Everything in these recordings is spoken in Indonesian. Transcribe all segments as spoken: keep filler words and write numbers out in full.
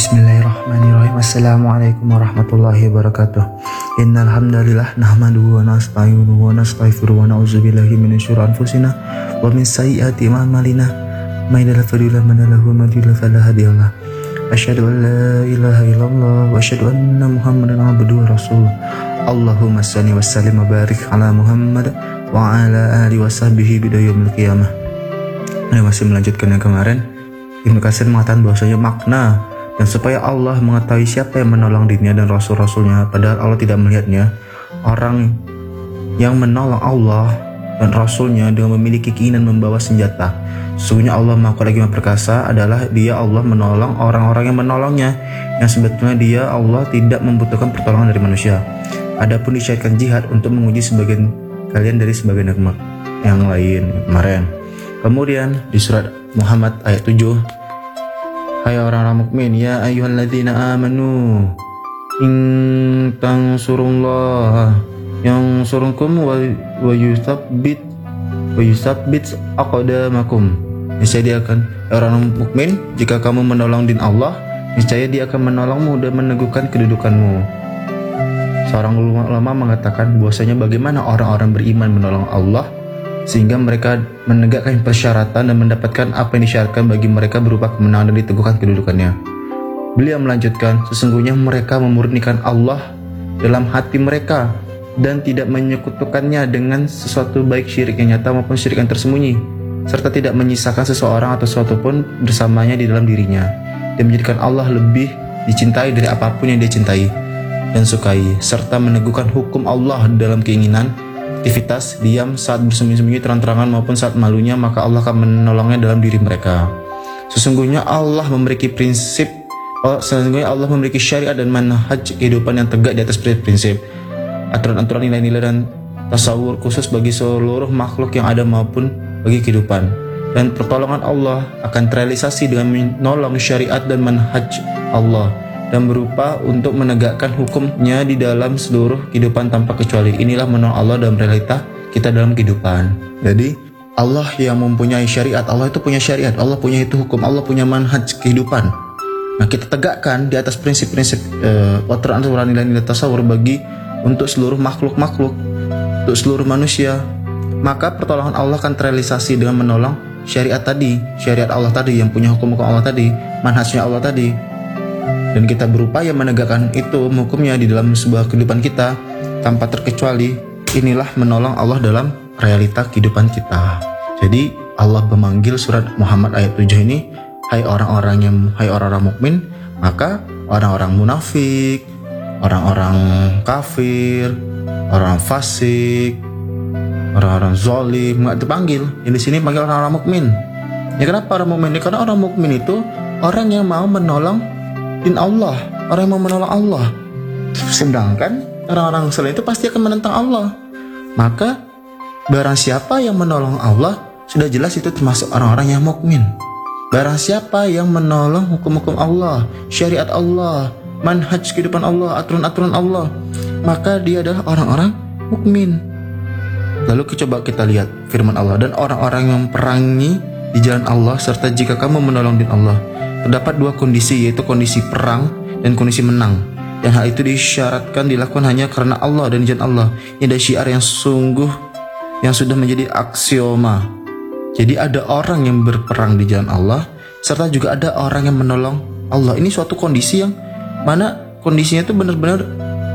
Bismillahirrahmanirrahim. Assalamualaikum warahmatullahi wabarakatuh. Innal hamdalillah nahmaduhu wa nasta'inuhu wa nastaghfiruhu wa na'udzubillahi min syururi anfusina wa min sayyiati a'malina. May yahdihillahu fala mudilla lahu wa may yudlil fala asyhadu an la ilaha illallah wa asyhadu anna Muhammadan abduhu wa rasuluh. Allahumma shalli wa sallim wa barik ala Muhammad wa ala alihi wa sahbihi bidayaumil qiyamah. Nah, masih melanjutkan yang kemarin. Ibnu Katsir mengatakan bahwasanya makna dan supaya Allah mengetahui siapa yang menolong dirinya dan rasul-rasulnya padahal Allah tidak melihatnya. Orang yang menolong Allah dan rasulnya dengan memiliki keinginan membawa senjata. Sesungguhnya Allah Maha Kuasa lagi Maha Perkasa adalah dia Allah menolong orang-orang yang menolongnya, yang sebetulnya dia Allah tidak membutuhkan pertolongan dari manusia. Adapun disyariatkan jihad untuk menguji sebagian kalian dari sebagian agama yang lain kemarin. Kemudian di surat Muhammad ayat tujuh, hai orang-orang mukmin, ya ayyuhalladzina amanu in tansurullah yansurkum wa wa yutsabbit wa yutsabbit aqdamakum. Niscaya dia akan, orang mukmin, jika kamu menolong din Allah, niscaya dia akan menolongmu dan meneguhkan kedudukanmu. Seorang ulama mengatakan bahwasanya bagaimana orang-orang beriman menolong Allah sehingga mereka menegakkan persyaratan dan mendapatkan apa yang disyaratkan bagi mereka berupa kemenangan dan diteguhkan kedudukannya. Beliau melanjutkan, sesungguhnya mereka memurnikan Allah dalam hati mereka dan tidak menyekutukannya dengan sesuatu baik syirik yang nyata maupun syirik yang tersembunyi, serta tidak menyisakan seseorang atau sesuatu pun bersamanya di dalam dirinya, dan menjadikan Allah lebih dicintai dari apapun yang dia cintai dan sukai, serta meneguhkan hukum Allah dalam keinginan, aktivitas, diam, saat bersembunyi-sembunyi, terang-terangan maupun saat malunya, maka Allah akan menolongnya dalam diri mereka. Sesungguhnya Allah memiliki prinsip, oh, sesungguhnya Allah memiliki syariat dan manhaj kehidupan yang tegak di atas prinsip, aturan-aturan, nilai-nilai dan tasawur khusus bagi seluruh makhluk yang ada maupun bagi kehidupan. Dan pertolongan Allah akan terrealisasi dengan menolong syariat dan manhaj Allah dan berupa untuk menegakkan hukumnya di dalam seluruh kehidupan tanpa kecuali. Inilah menolong Allah dalam realita kita dalam kehidupan. Jadi Allah yang mempunyai syariat, Allah itu punya syariat, Allah punya itu hukum, Allah punya manhaj kehidupan. Nah, kita tegakkan di atas prinsip-prinsip uh, aturan-aturan, nilai-nilai tasawur bagi untuk seluruh makhluk-makhluk, untuk seluruh manusia. Maka pertolongan Allah akan terrealisasi dengan menolong syariat tadi, syariat Allah tadi yang punya hukum-hukum Allah tadi, manhajnya Allah tadi. Dan kita berupaya menegakkan itu hukumnya di dalam sebuah kehidupan kita tanpa terkecuali. Inilah menolong Allah dalam realita kehidupan kita. Jadi Allah memanggil surat Muhammad ayat tujuh ini, hai orang-orang yang hai orang-orang mukmin, maka orang-orang munafik, orang-orang kafir, orang fasik, orang-orang zalim enggak dipanggil. Yang di sini panggil orang-orang mukmin. Ya, kenapa orang mukmin? Karena orang mukmin itu orang yang mau menolong din Allah, orang yang mau menolong Allah. Sedangkan orang-orang selain itu pasti akan menentang Allah. Maka barang siapa yang menolong Allah, sudah jelas itu termasuk orang-orang yang mukmin. Barang siapa yang menolong hukum-hukum Allah, syariat Allah, manhaj kehidupan Allah, aturan-aturan Allah, maka dia adalah orang-orang mukmin. Lalu coba kita lihat firman Allah, dan orang-orang yang perangi di jalan Allah, serta jika kamu menolong din Allah. Terdapat dua kondisi, yaitu kondisi perang dan kondisi menang. Dan hal itu disyaratkan dilakukan hanya karena Allah dan izin Allah. Ini ada syiar yang sungguh yang sudah menjadi aksioma. Jadi ada orang yang berperang di jalan Allah, serta juga ada orang yang menolong Allah. Ini suatu kondisi yang mana kondisinya itu benar-benar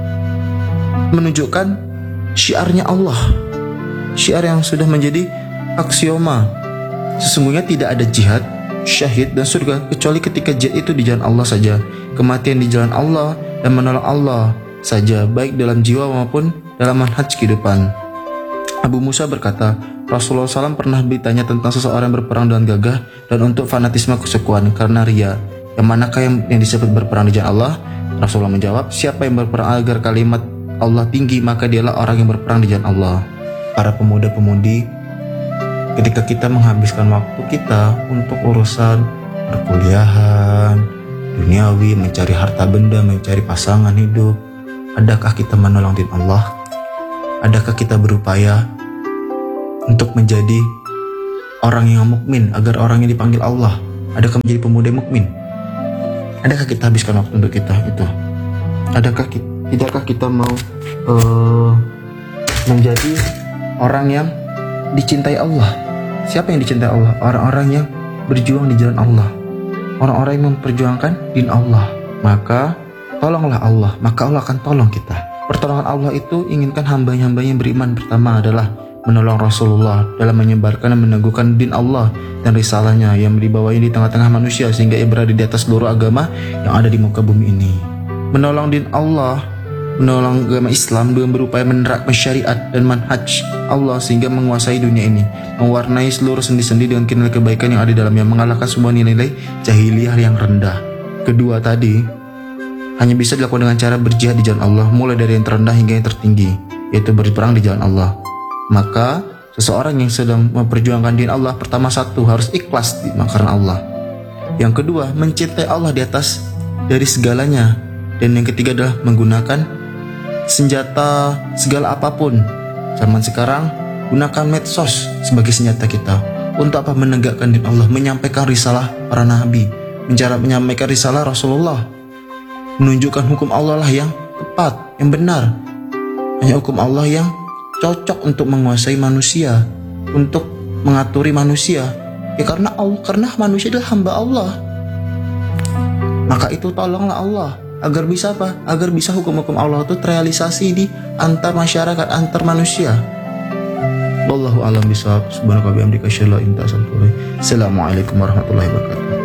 menunjukkan syiarnya Allah, syiar yang sudah menjadi aksioma. Sesungguhnya tidak ada jihad, syahid dan surga kecuali ketika jihad itu di jalan Allah saja, kematian di jalan Allah dan menolong Allah saja, baik dalam jiwa maupun dalam manhaj kehidupan. Abu Musa berkata, Rasulullah shallallahu alaihi wasallam pernah ditanya tentang seseorang yang berperang dengan gagah dan untuk fanatisme kesukuan karena ria, yang manakah yang, yang disebut berperang di jalan Allah? Rasulullah menjawab, siapa yang berperang agar kalimat Allah tinggi, maka dialah orang yang berperang di jalan Allah. Para pemuda-pemudi, ketika kita menghabiskan waktu kita untuk urusan perkuliahan, duniawi, mencari harta benda, mencari pasangan hidup, adakah kita menolong din Allah? Adakah kita berupaya untuk menjadi orang yang mukmin agar orang yang dipanggil Allah? Adakah menjadi pemuda mukmin? Adakah kita habiskan waktu untuk kita itu? Adakah kita, tidakkah kita mau uh, menjadi orang yang dicintai Allah? Siapa yang dicintai Allah? Orang-orang yang berjuang di jalan Allah, orang-orang yang memperjuangkan din Allah. Maka tolonglah Allah, maka Allah akan tolong kita. Pertolongan Allah itu inginkan hamba-hambanya yang beriman. Pertama adalah menolong Rasulullah dalam menyebarkan dan meneguhkan din Allah dan risalahnya yang dibawanya di tengah-tengah manusia, sehingga ia berada di atas seluruh agama yang ada di muka bumi ini. Menolong din Allah, menolong agama Islam dengan berupaya menerapkan syariat dan manhaj Allah sehingga menguasai dunia ini, mewarnai seluruh sendi-sendi dengan nilai kebaikan yang ada di dalamnya, mengalahkan semua nilai-nilai jahiliyah yang rendah. Kedua tadi hanya bisa dilakukan dengan cara berjihad di jalan Allah, mulai dari yang terendah hingga yang tertinggi, yaitu berperang di jalan Allah. Maka seseorang yang sedang memperjuangkan din Allah, pertama satu harus ikhlas di karena Allah. Yang kedua mencintai Allah di atas dari segalanya. Dan yang ketiga adalah menggunakan senjata segala apapun. Zaman sekarang gunakan medsos sebagai senjata kita. Untuk apa? Menegakkan din Allah, menyampaikan risalah para nabi, mencara menyampaikan risalah Rasulullah, menunjukkan hukum Allah lah yang tepat, yang benar. Hanya hukum Allah yang cocok untuk menguasai manusia, untuk mengaturi manusia. Ya karena Allah, karena manusia adalah hamba Allah. Maka itu tolonglah Allah agar bisa apa? Agar bisa hukum-hukum Allah itu terrealisasi di antar masyarakat, antar manusia. Wallahu a'lam bishawab. Subhanaka wa bihamdika asyhadu an la ilaha illa anta astaghfiruka wa atubu ilaik. Assalamualaikum warahmatullahi wabarakatuh.